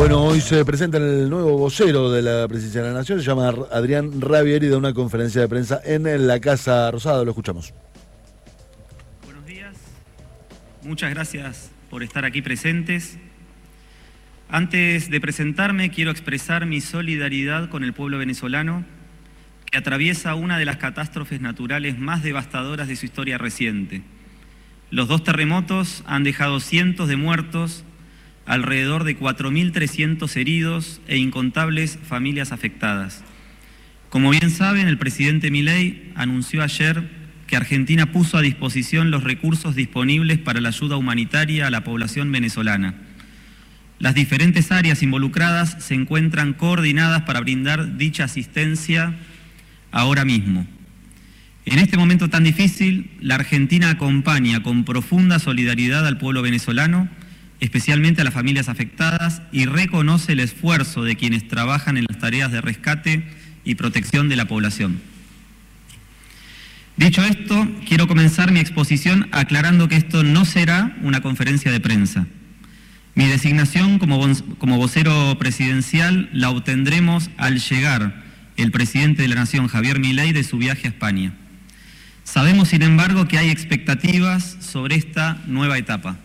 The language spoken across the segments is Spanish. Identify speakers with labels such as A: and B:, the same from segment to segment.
A: Bueno, hoy se presenta el nuevo vocero de la Presidencia de la Nación, se llama Adrián Rabieri, da una conferencia de prensa en la Casa Rosada. Lo escuchamos.
B: Buenos días, muchas gracias por estar aquí presentes. Antes de presentarme, quiero expresar mi solidaridad con el pueblo venezolano, que atraviesa una de las catástrofes naturales más devastadoras de su historia reciente. Los dos terremotos han dejado cientos de muertos, alrededor de 4.300 heridos e incontables familias afectadas. Como bien saben, el presidente Milei anunció ayer que Argentina puso a disposición los recursos disponibles para la ayuda humanitaria a la población venezolana. Las diferentes áreas involucradas se encuentran coordinadas para brindar dicha asistencia ahora mismo. En este momento tan difícil, la Argentina acompaña con profunda solidaridad al pueblo venezolano, especialmente a las familias afectadas, y reconoce el esfuerzo de quienes trabajan en las tareas de rescate y protección de la población. Dicho esto, quiero comenzar mi exposición aclarando que esto no será una conferencia de prensa. Mi designación como vocero presidencial la obtendremos al llegar el presidente de la Nación, Javier Milei, de su viaje a España. Sabemos, sin embargo, que hay expectativas sobre esta nueva etapa.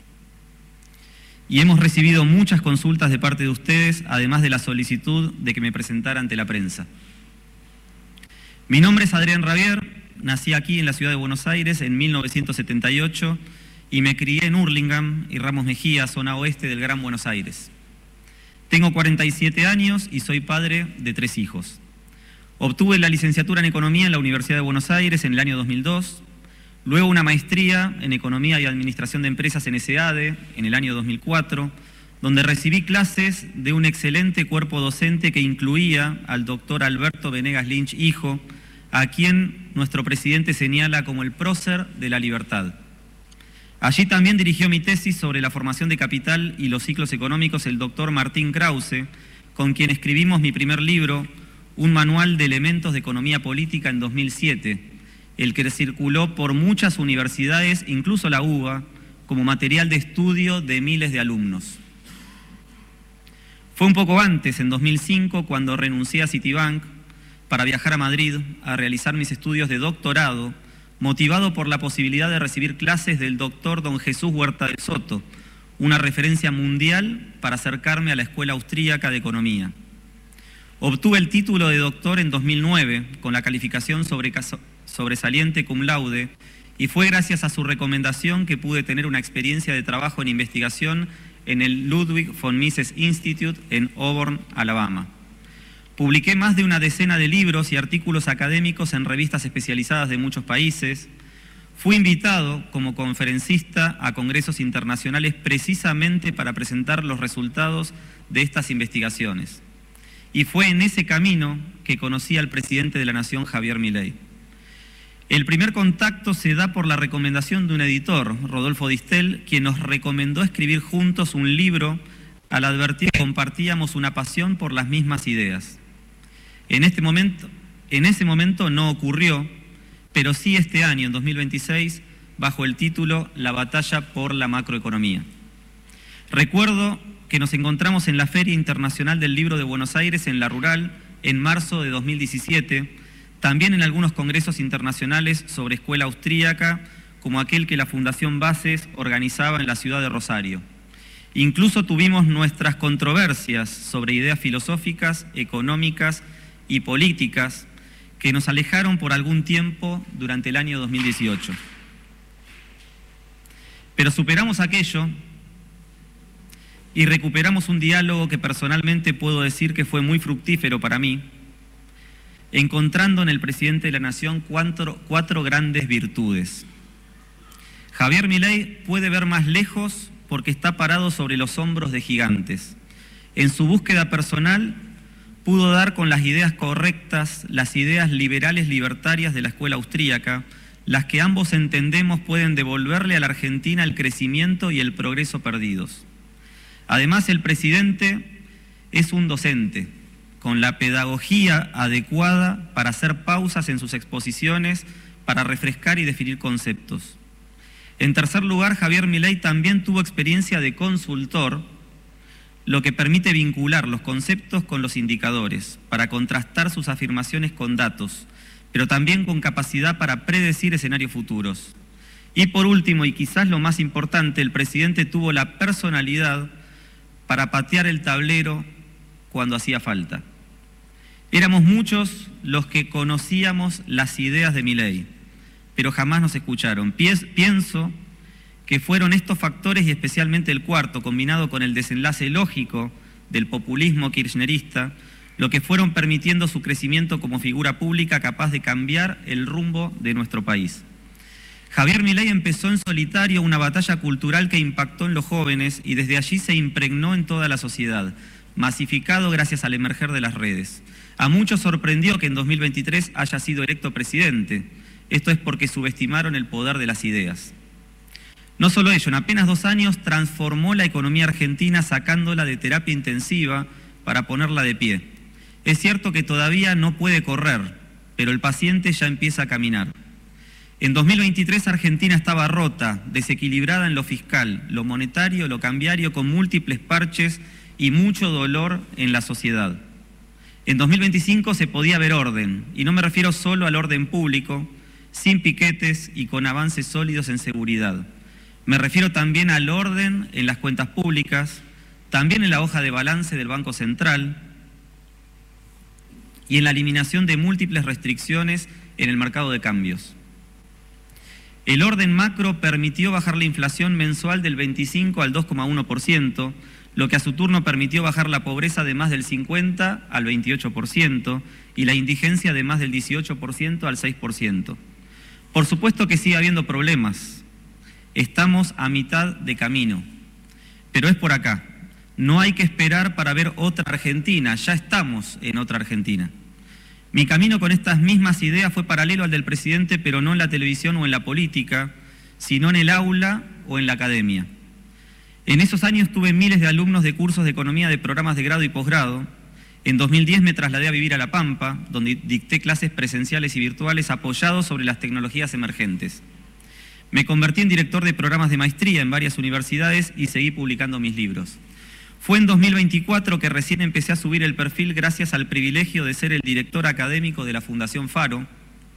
B: Y hemos recibido muchas consultas de parte de ustedes, además de la solicitud de que me presentara ante la prensa. Mi nombre es Adrián Rabier, nací aquí en la ciudad de Buenos Aires en 1978 y me crié en Hurlingham y Ramos Mejía, zona oeste del Gran Buenos Aires. Tengo 47 años y soy padre de 3 hijos. Obtuve la licenciatura en Economía en la Universidad de Buenos Aires en el año 2002, luego una maestría en Economía y Administración de Empresas en ESEADE en el año 2004, donde recibí clases de un excelente cuerpo docente que incluía al doctor Alberto Venegas Lynch, hijo, a quien nuestro presidente señala como el prócer de la libertad. Allí también dirigió mi tesis sobre la formación de capital y los ciclos económicos el doctor Martín Krause, con quien escribimos mi primer libro, un manual de elementos de economía política, en 2007, el que circuló por muchas universidades, incluso la UBA, como material de estudio de miles de alumnos. Fue un poco antes, en 2005, cuando renuncié a Citibank para viajar a Madrid a realizar mis estudios de doctorado, motivado por la posibilidad de recibir clases del doctor don Jesús Huerta de Soto, una referencia mundial para acercarme a la Escuela Austríaca de Economía. Obtuve el título de doctor en 2009 con la calificación sobresaliente cum laude, y fue gracias a su recomendación que pude tener una experiencia de trabajo en investigación en el Ludwig von Mises Institute en Auburn, Alabama. Publiqué más de una decena de libros y artículos académicos en revistas especializadas de muchos países. Fui invitado como conferencista a congresos internacionales precisamente para presentar los resultados de estas investigaciones. Y fue en ese camino que conocí al presidente de la Nación, Javier Milei. El primer contacto se da por la recomendación de un editor, Rodolfo Distel, quien nos recomendó escribir juntos un libro al advertir que compartíamos una pasión por las mismas ideas. En ese momento no ocurrió, pero sí este año, en 2026, bajo el título La batalla por la macroeconomía. Recuerdo que nos encontramos en la Feria Internacional del Libro de Buenos Aires, en La Rural, en marzo de 2017, también en algunos congresos internacionales sobre escuela austríaca, como aquel que la Fundación Bases organizaba en la ciudad de Rosario. Incluso tuvimos nuestras controversias sobre ideas filosóficas, económicas y políticas que nos alejaron por algún tiempo durante el año 2018. Pero superamos aquello y recuperamos un diálogo que personalmente puedo decir que fue muy fructífero para mí, encontrando en el presidente de la Nación cuatro grandes virtudes. Javier Milei puede ver más lejos porque está parado sobre los hombros de gigantes. En su búsqueda personal pudo dar con las ideas correctas, las ideas liberales libertarias de la escuela austríaca, las que ambos entendemos pueden devolverle a la Argentina el crecimiento y el progreso perdidos. Además, el presidente es un docente, con la pedagogía adecuada para hacer pausas en sus exposiciones, para refrescar y definir conceptos. En tercer lugar, Javier Milei también tuvo experiencia de consultor, lo que permite vincular los conceptos con los indicadores, para contrastar sus afirmaciones con datos, pero también con capacidad para predecir escenarios futuros. Y por último, y quizás lo más importante, el presidente tuvo la personalidad para patear el tablero cuando hacía falta. Éramos muchos los que conocíamos las ideas de Milei, pero jamás nos escucharon. Pienso que fueron estos factores, y especialmente el cuarto, combinado con el desenlace lógico del populismo kirchnerista, lo que fueron permitiendo su crecimiento como figura pública capaz de cambiar el rumbo de nuestro país. Javier Milei empezó en solitario una batalla cultural que impactó en los jóvenes y desde allí se impregnó en toda la sociedad, masificado gracias al emerger de las redes. A muchos sorprendió que en 2023 haya sido electo presidente. Esto es porque subestimaron el poder de las ideas. No solo ello, en apenas 2 años transformó la economía argentina sacándola de terapia intensiva para ponerla de pie. Es cierto que todavía no puede correr, pero el paciente ya empieza a caminar. En 2023 Argentina estaba rota, desequilibrada en lo fiscal, lo monetario, lo cambiario, con múltiples parches y mucho dolor en la sociedad. En 2025 se podía ver orden, y no me refiero solo al orden público, sin piquetes y con avances sólidos en seguridad. Me refiero también al orden en las cuentas públicas, también en la hoja de balance del Banco Central y en la eliminación de múltiples restricciones en el mercado de cambios. El orden macro permitió bajar la inflación mensual del 25 al 2,1%, lo que a su turno permitió bajar la pobreza de más del 50 al 28% y la indigencia de más del 18% al 6%. Por supuesto que sigue habiendo problemas. Estamos a mitad de camino, pero es por acá. No hay que esperar para ver otra Argentina, ya estamos en otra Argentina. Mi camino con estas mismas ideas fue paralelo al del presidente, pero no en la televisión o en la política, sino en el aula o en la academia. En esos años tuve miles de alumnos de cursos de economía de programas de grado y posgrado. En 2010 me trasladé a vivir a La Pampa, donde dicté clases presenciales y virtuales apoyados sobre las tecnologías emergentes. Me convertí en director de programas de maestría en varias universidades y seguí publicando mis libros. Fue en 2024 que recién empecé a subir el perfil gracias al privilegio de ser el director académico de la Fundación Faro,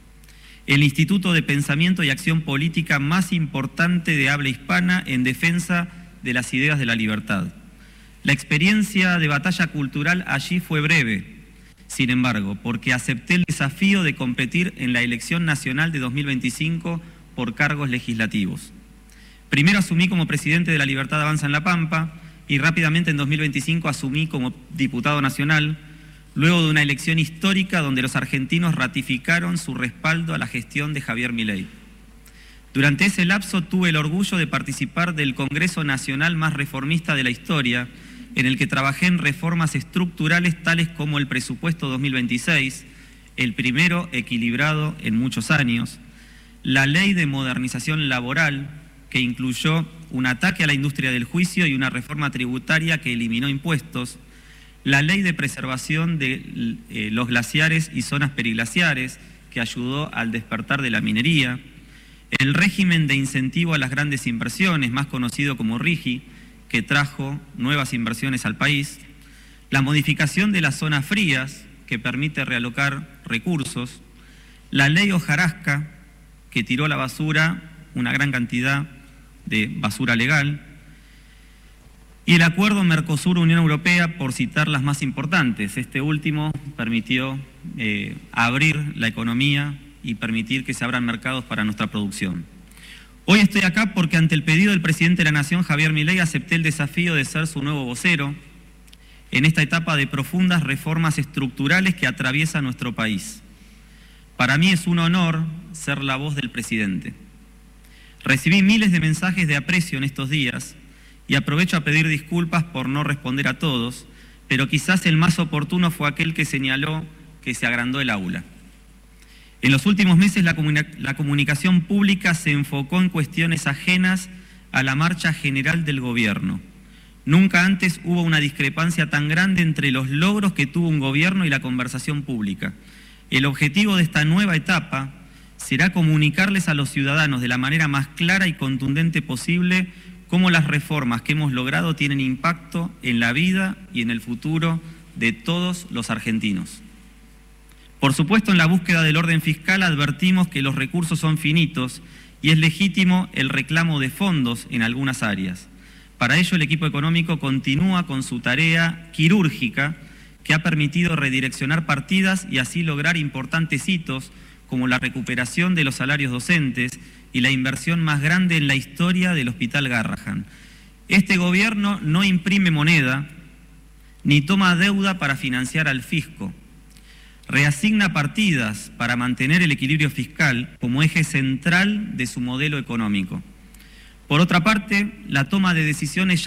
B: el instituto de pensamiento y acción política más importante de habla hispana en defensa de las ideas de la libertad. La experiencia de batalla cultural allí fue breve, sin embargo, porque acepté el desafío de competir en la elección nacional de 2025 por cargos legislativos. Primero asumí como presidente de La Libertad Avanza en La Pampa, y rápidamente en 2025 asumí como diputado nacional, luego de una elección histórica donde los argentinos ratificaron su respaldo a la gestión de Javier Milei. Durante ese lapso tuve el orgullo de participar del Congreso Nacional más reformista de la historia, en el que trabajé en reformas estructurales tales como el presupuesto 2026, el primero equilibrado en muchos años, la ley de modernización laboral, que incluyó un ataque a la industria del juicio y una reforma tributaria que eliminó impuestos, la ley de preservación de los glaciares y zonas periglaciares, que ayudó al despertar de la minería, el régimen de incentivo a las grandes inversiones, más conocido como RIGI, que trajo nuevas inversiones al país, la modificación de las zonas frías, que permite realocar recursos, la ley hojarasca, que tiró a la basura una gran cantidad de basura legal, y el acuerdo Mercosur-Unión Europea, por citar las más importantes. Este último permitió abrir la economía y permitir que se abran mercados para nuestra producción. Hoy estoy acá porque ante el pedido del presidente de la Nación, Javier Milei, acepté el desafío de ser su nuevo vocero en esta etapa de profundas reformas estructurales que atraviesa nuestro país. Para mí es un honor ser la voz del presidente. Recibí miles de mensajes de aprecio en estos días y aprovecho a pedir disculpas por no responder a todos, pero quizás el más oportuno fue aquel que señaló que se agrandó el aula. En los últimos meses la comunicación pública se enfocó en cuestiones ajenas a la marcha general del gobierno. Nunca antes hubo una discrepancia tan grande entre los logros que tuvo un gobierno y la conversación pública. El objetivo de esta nueva etapa será comunicarles a los ciudadanos de la manera más clara y contundente posible cómo las reformas que hemos logrado tienen impacto en la vida y en el futuro de todos los argentinos. Por supuesto, en la búsqueda del orden fiscal advertimos que los recursos son finitos y es legítimo el reclamo de fondos en algunas áreas. Para ello, el equipo económico continúa con su tarea quirúrgica que ha permitido redireccionar partidas y así lograr importantes hitos como la recuperación de los salarios docentes y la inversión más grande en la historia del Hospital Garrahan. Este gobierno no imprime moneda ni toma deuda para financiar al fisco. Reasigna partidas para mantener el equilibrio fiscal como eje central de su modelo económico. Por otra parte, la toma de decisiones